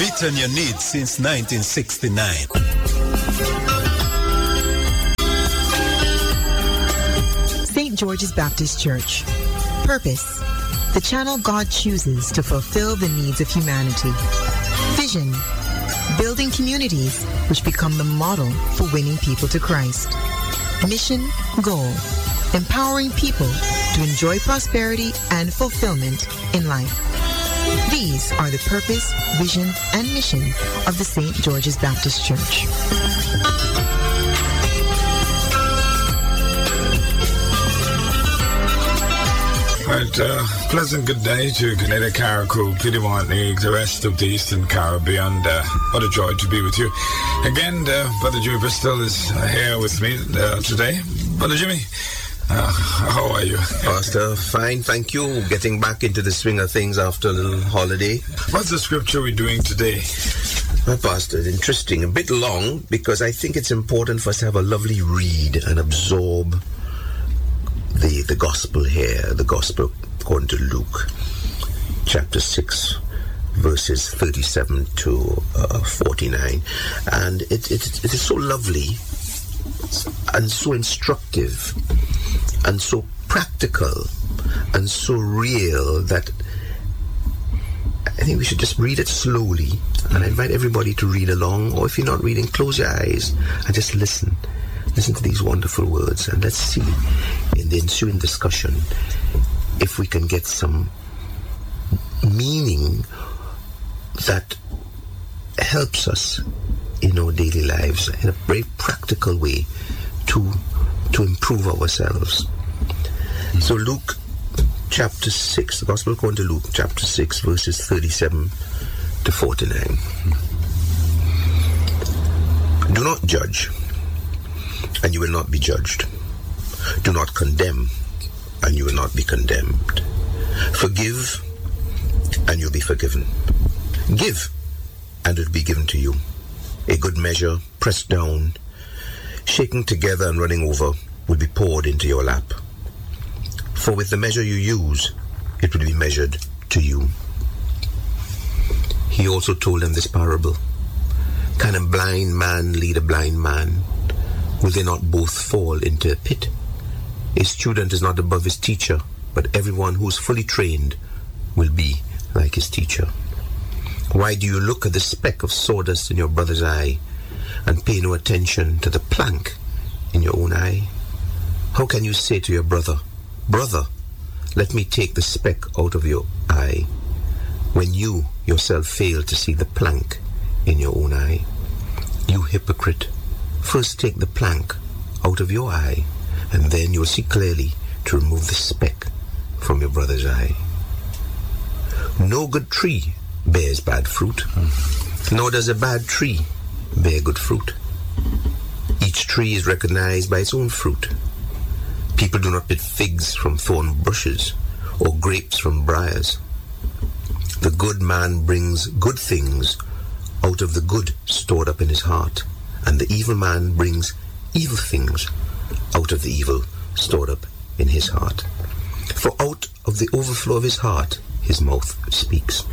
Meeting your needs since 1969. St. George's Baptist Church. Purpose: the channel God chooses to fulfill the needs of humanity. Vision: building communities which become the model for winning people to Christ. Mission, goal: empowering people to enjoy prosperity and fulfillment in life. These are the purpose, vision, and mission of the St. George's Baptist Church. Right, pleasant good day to Canada Carriacou, Piedmont, the rest of the Eastern Caribbean. What a joy to be with you. Again, Brother Jimmy Bristol is here with me today. Brother Jimmy, how are you? Pastor, fine, thank you. Getting back into the swing of things after a little holiday. What's the scripture we're doing today? Well, Pastor, interesting. A bit long, because I think it's important for us to have a lovely read and absorb the gospel here, the gospel according to Luke, chapter 6, verses 37 to 49. And it is so lovely and so instructive and so practical and so real that I think we should just read it slowly. And I invite everybody to read along, or if you're not reading, close your eyes and just listen. Listen to these wonderful words, and let's see in the ensuing discussion if we can get some meaning that helps us in our daily lives in a very practical way to improve ourselves. So Luke chapter 6, the Gospel according to Luke chapter 6, verses 37 to 49. Do not judge, and you will not be judged. Do not condemn, and you will not be condemned. Forgive, and you'll be forgiven. Give, and it will be given to you. A good measure, pressed down, shaken together and running over, will be poured into your lap. For with the measure you use, it will be measured to you. He also told them this parable. Can a blind man lead a blind man? Will they not both fall into a pit? A student is not above his teacher, but everyone who is fully trained will be like his teacher. Why do you look at the speck of sawdust in your brother's eye and pay no attention to the plank in your own eye? How can you say to your brother, Brother, let me take the speck out of your eye, when you yourself fail to see the plank in your own eye? You hypocrite! First take the plank out of your eye, and then you'll see clearly to remove the speck from your brother's eye. No good tree bears bad fruit, nor does a bad tree bear good fruit. Each tree is recognized by its own fruit. People do not pick figs from thorn bushes, or grapes from briars. The good man brings good things out of the good stored up in his heart, and the evil man brings evil things out of the evil stored up in his heart. For out of the overflow of his heart, his mouth speaks.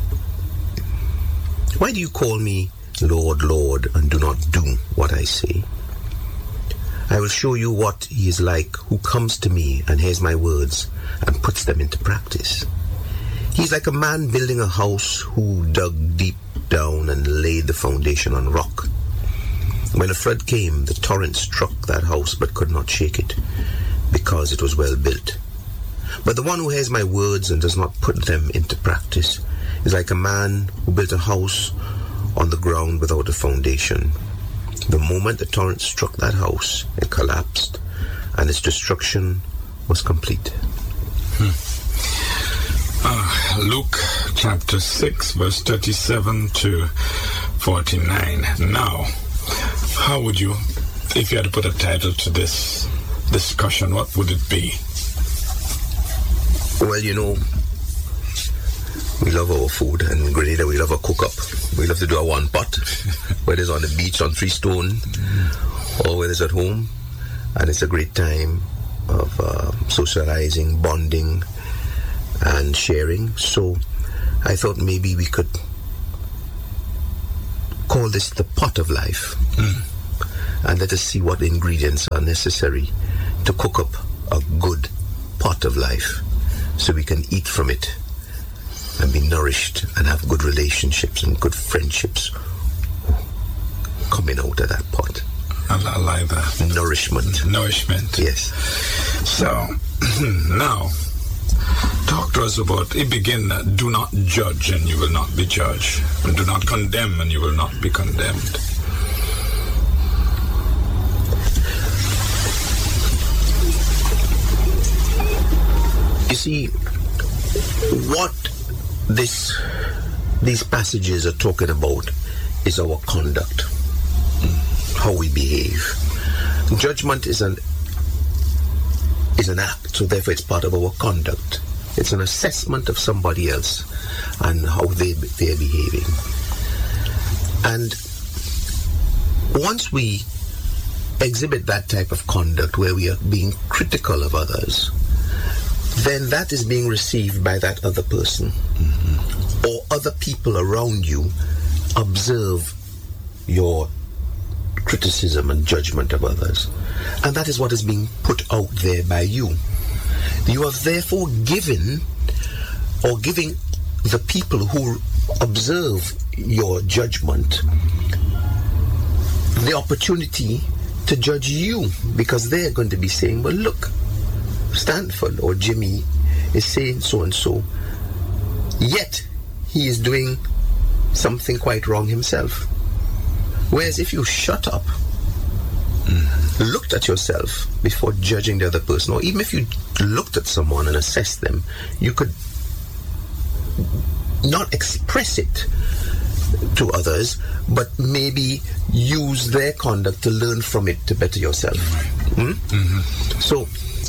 Why do you call me Lord, Lord, and do not do what I say? I will show you what he is like who comes to me and hears my words and puts them into practice. He is like a man building a house who dug deep down and laid the foundation on rock. When a flood came, the torrent struck that house but could not shake it, because it was well built. But the one who hears my words and does not put them into practice is like a man who built a house on the ground without a foundation. The moment the torrent struck that house, it collapsed, and its destruction was complete. Luke chapter 6, verse 37 to 49. Now, how would you, if you had to put a title to this discussion, what would it be? Well, you know, we love our food, and in Grenada we love a cook-up. We love to do a one-pot, whether it's on the beach on Freestone, or whether it's at home, and it's a great time of socializing, bonding, and sharing. So I thought maybe we could call this the pot of life. And let us see what ingredients are necessary to cook up a good pot of life so we can eat from it and be nourished and have good relationships and good friendships coming out of that pot. I like that. Nourishment. Nourishment. Yes. So, now, talk to us about, it begin that do not judge and you will not be judged. And do not condemn and you will not be condemned. You see, what these passages are talking about is our conduct, how we behave. Judgment is an act, so therefore it's part of our conduct. It's an assessment of somebody else and how they're behaving. And once we exhibit that type of conduct where we are being critical of others, then that is being received by that other person. Or other people around you observe your criticism and judgment of others. And that is what is being put out there by you. You are therefore giving the people who observe your judgment the opportunity to judge you, because they're going to be saying, well, look, Stanford or Jimmy is saying so and so, yet he is doing something quite wrong himself. Whereas if you shut up, looked at yourself before judging the other person, or even if you looked at someone and assessed them, you could not express it to others, but maybe use their conduct to learn from it to better yourself. So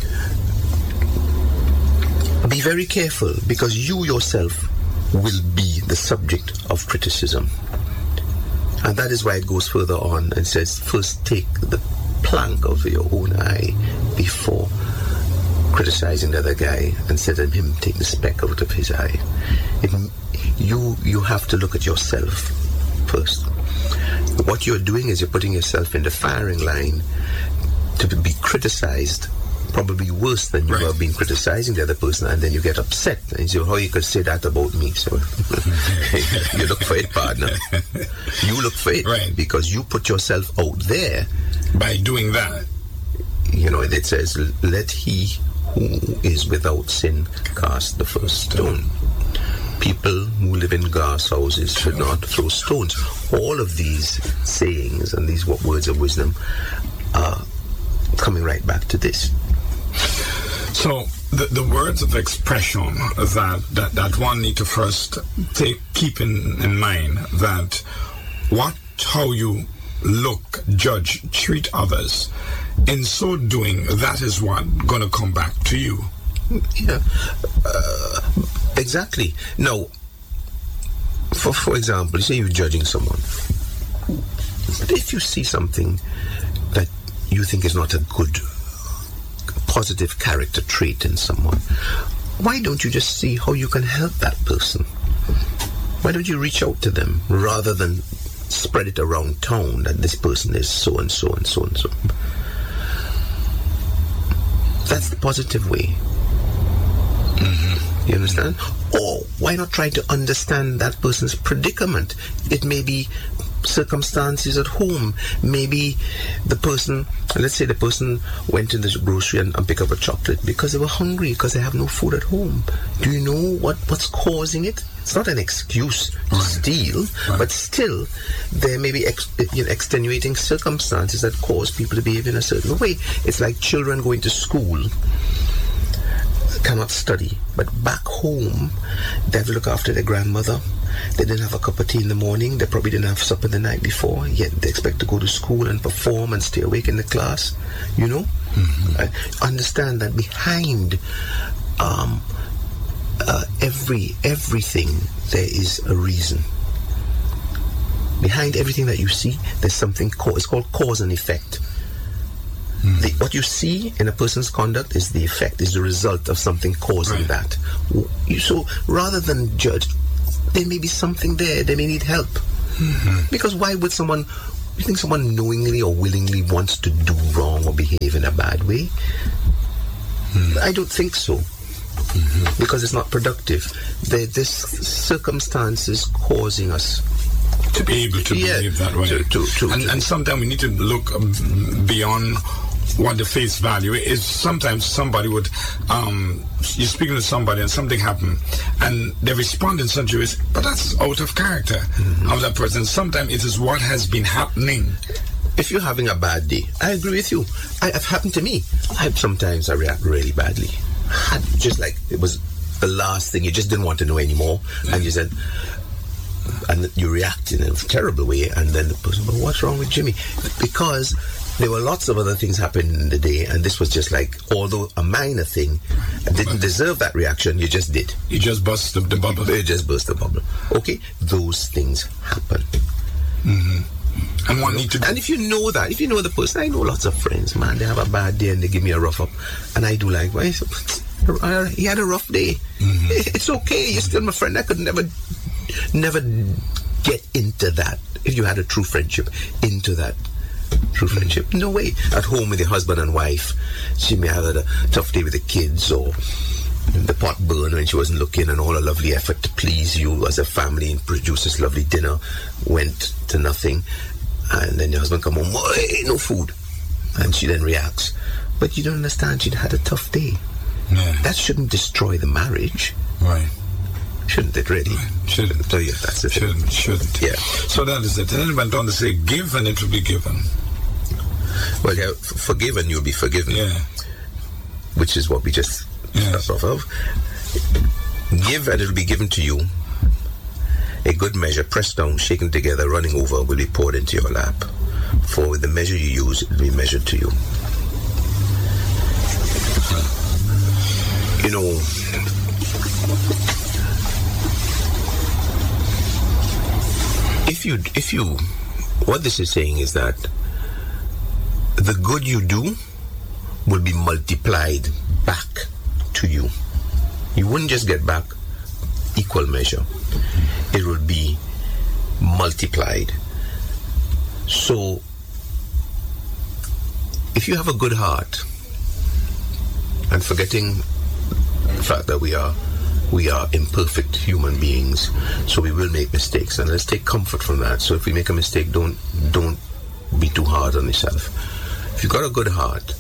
be very careful, because you yourself will be the subject of criticism. And that is why it goes further on and says, first take the plank of your own eye before criticizing the other guy and said to him, take the speck out of his eye. You have to look at yourself first. What you're doing is you're putting yourself in the firing line to be criticized, probably worse than you have been criticizing the other person, and then you get upset and say, how you could say that about me? So you look for it, partner. You look for it, because you put yourself out there by doing that. You know, it says, let he who is without sin cast the first stone. People who live in glass houses should not throw stones. All of these sayings and these words of wisdom are coming right back to this. So the words of expression that one need to first keep in mind, that how you look, judge, treat others, in so doing, that is what going to come back to you. Yeah, exactly. Now, for example, you say you're judging someone, but if you see something that you think is not a good, positive character trait in someone, why don't you just see how you can help that person? Why don't you reach out to them rather than spread it around town that this person is so and so and so and so? That's the positive way. You understand? Or why not try to understand that person's predicament? It may be circumstances at home. Maybe the person, let's say the person went to the grocery and picked up a chocolate because they were hungry, because they have no food at home. Do you know what's causing it? It's not an excuse to steal, but still there may be extenuating circumstances that cause people to behave in a certain way. It's like children going to school, cannot study, but back home they have to look after their grandmother. They didn't have a cup of tea in the morning, they probably didn't have supper the night before, yet they expect to go to school and perform and stay awake in the class. You know, understand that behind everything there is a reason. Behind everything that you see, there's something it's called cause and effect. What you see in a person's conduct is the effect, is the result of something causing that. So rather than judge, there may be something there, they may need help. Because why would someone, you think someone knowingly or willingly wants to do wrong or behave in a bad way? I don't think so. Because it's not productive. This circumstance is causing us to be able to behave that way. And sometimes we need to look beyond what the face value is. Sometimes somebody would, you're speaking to somebody and something happened and they respond in such a way, but that's out of character of that person. Sometimes it is what has been happening. If you're having a bad day, I agree with you. It happened to me. Sometimes I react really badly. Just like it was the last thing, you just didn't want to know anymore. And you said, and you react in a terrible way, and then the person, well, what's wrong with Jimmy? Because there were lots of other things happening in the day, and this was just like, although a minor thing, didn't deserve that reaction, you just did. You just burst the bubble. You just burst the bubble. Okay, those things happen. And one need to. And if you know that, if you know the person, I know lots of friends, man, they have a bad day and they give me a rough up, and I do like, well, he had a rough day. It's okay, you're still my friend. I could never get into that. If you had a true friendship, into that true friendship, no way. At home with your husband and wife, she may have had a tough day with the kids, or the pot burned when she wasn't looking, and all her lovely effort to please you as a family and produce this lovely dinner went to nothing. And then your husband come home, no food, and she then reacts. But you don't understand, she'd had a tough day. That shouldn't destroy the marriage. Right. Shouldn't it, really? Shouldn't. So yeah, that's it. Shouldn't. Yeah. So that is it. And then it went on to say, give and it will be given. Well, yeah, forgiven, you'll be forgiven. Yeah. Which is what we just started off of. Give and it will be given to you. A good measure, pressed down, shaken together, running over, will be poured into your lap. For with the measure you use, it will be measured to you. You know, if you, what this is saying is that the good you do will be multiplied back to you. You wouldn't just get back equal measure. It would be multiplied. So, if you have a good heart, and forgetting the fact that we are imperfect human beings, so we will make mistakes, and let's take comfort from that. So if we make a mistake, don't be too hard on yourself. If you've got a good heart,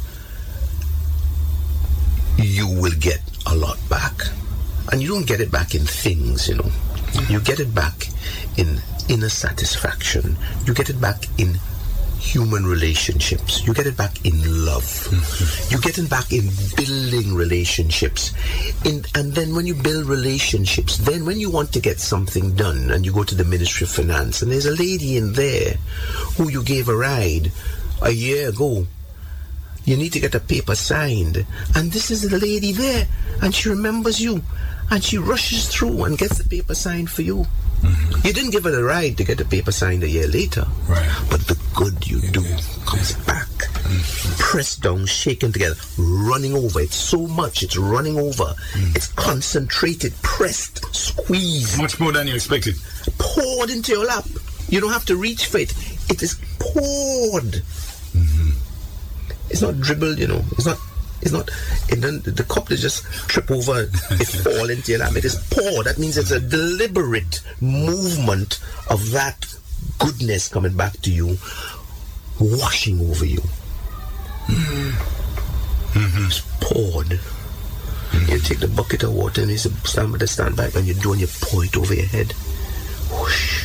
you will get a lot back. And you don't get it back in things, you know. You get it back in inner satisfaction. You get it back in human relationships. You get it back in love. You get it back in building relationships. And then when you build relationships, then when you want to get something done and you go to the Ministry of Finance and there's a lady in there who you gave a ride a year ago, you need to get a paper signed, and this is the lady there, and she remembers you, and she rushes through and gets the paper signed for you. You didn't give her the ride to get the paper signed a year later, but the good you do comes back, pressed down, shaken together, running over. It's so much, it's running over. It's concentrated, pressed, squeezed, much more than you expected, poured into your lap. You don't have to reach for it. It is poured. It's not dribbled, you know. It's not. The cup is just trip over, it fall into your lap. It is poured. That means it's a deliberate movement of that goodness coming back to you, washing over you. It's poured. You take the bucket of water and you stand back and you do, and you pour it over your head. Whoosh.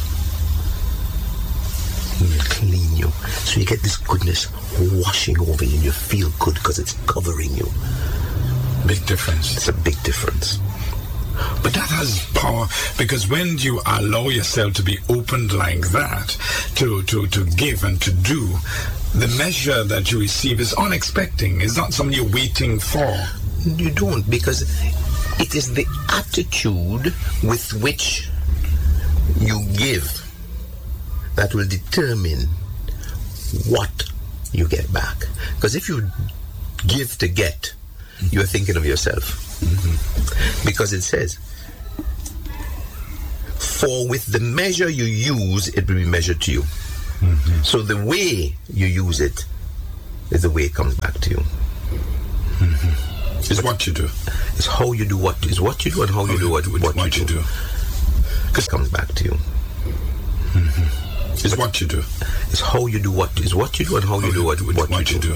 Clean you, so you get this goodness washing over you, and you feel good because it's covering you. Big difference. It's a big difference. But that has power, because when you allow yourself to be opened like that, to give and to do, the measure that you receive is unexpected. It's not something you're waiting for. You don't, because it is the attitude with which you give that will determine what you get back. Because if you give to get, you're thinking of yourself. Because it says, For with the measure you use, it will be measured to you. So the way you use it is the way it comes back to you. It's what you do. It's how you do what is what you do and how you do what you do. Because it comes back to you. It's what you do. It's how you do what is what you do and how you do what you do.